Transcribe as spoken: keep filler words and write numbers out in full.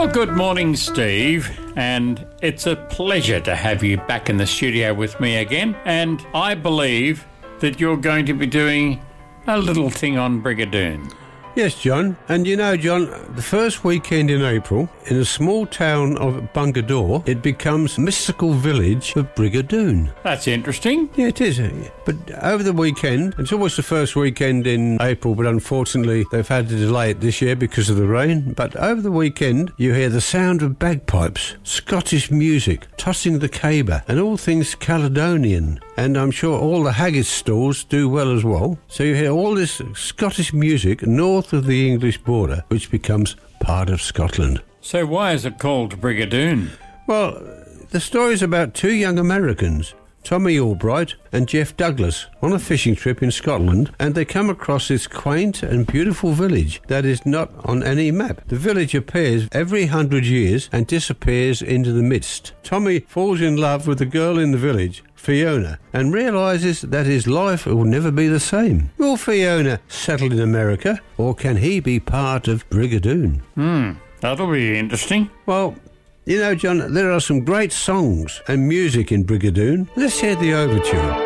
Well, good morning, Steve, and it's a pleasure to have you back in the studio with me again. And I believe that you're going to be doing a little thing on Brigadoon. Yes, John. And you know, John, the first weekend in April, in a small town of Bungadore, it becomes mystical village of Brigadoon. That's interesting. Yeah, it is. But over the weekend, it's always the first weekend in April, but unfortunately they've had to delay it this year because of the rain. But over the weekend, you hear the sound of bagpipes, Scottish music, tossing the caber, and all things Caledonian. And I'm sure all the haggis stalls do well as well. So you hear all this Scottish music north of the English border, which becomes part of Scotland. So why is it called Brigadoon? Well, the story is about two young Americans, Tommy Albright and Jeff Douglas, on a fishing trip in Scotland, and they come across this quaint and beautiful village that is not on any map. The village appears every hundred years and disappears into the mist. Tommy falls in love with the girl in the village, Fiona, and realises that his life will never be the same. Will Fiona settle in America, or can he be part of Brigadoon? Hmm, that'll be interesting. Well, you know, John, there are some great songs and music in Brigadoon. Let's hear the overture.